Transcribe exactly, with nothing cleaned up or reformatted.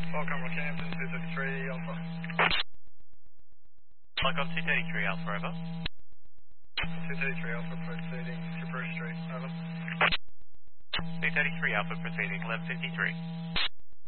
Welcome, Rockhampton, two thirty-three Alpha. Welcome, two thirty-three Alpha, over. two thirty-three Alpha, proceeding to Bruce Street, over. two thirty-three Alpha, proceeding eleven fifty-three.